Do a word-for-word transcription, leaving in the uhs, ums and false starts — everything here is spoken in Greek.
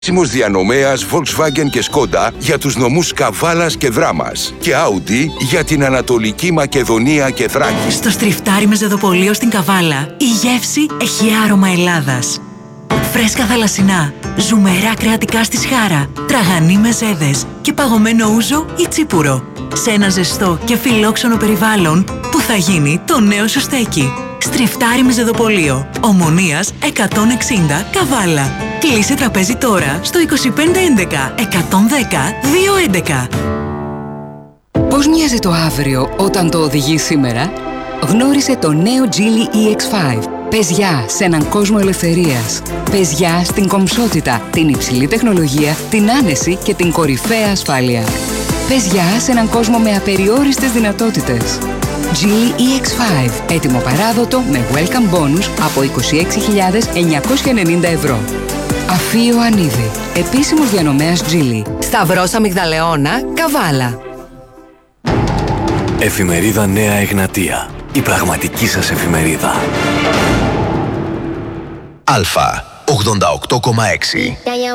Διανομέας Volkswagen και Skoda για τους νομούς Καβάλας και Δράμας και Audi για την Ανατολική Μακεδονία και Θράκη. Στο στριφτάρι μεζεδοπολείο στην Καβάλα η γεύση έχει άρωμα Ελλάδας. Φρέσκα θαλασσινά, ζουμερά κρεατικά στη σχάρα, τραγανοί μεζέδες και παγωμένο ούζο ή τσίπουρο. Σε ένα ζεστό και φιλόξενο περιβάλλον που θα γίνει το νέο σου στέκι. Στριφτάρι μεζεδοπολείο, Ομονίας εκατόν εξήντα Καβάλα. Κλείσε τραπέζι τώρα στο είκοσι πέντε έντεκα εκατόν δέκα διακόσια έντεκα. Πώς μοιάζει το αύριο όταν το οδηγείς σήμερα? Γνώρισε το νέο Geely ι εξ πέντε. Πες γεια σε έναν κόσμο ελευθερίας. Πες γεια στην κομψότητα, την υψηλή τεχνολογία, την άνεση και την κορυφαία ασφάλεια. Πες γεια σε έναν κόσμο με απεριόριστες δυνατότητες. Geely ι εξ πέντε. Έτοιμο παράδοτο με welcome bonus από είκοσι έξι χιλιάδες εννιακόσια ενενήντα ευρώ. Αφείο Ανίδη. Επίσημος διανομέας Geely. Σταυρός Αμυγδαλεώνα, Καβάλα. Εφημερίδα Νέα Εγνατία. Η πραγματική σας εφημερίδα. Αλφα ογδόντα οκτώ κόμμα έξι.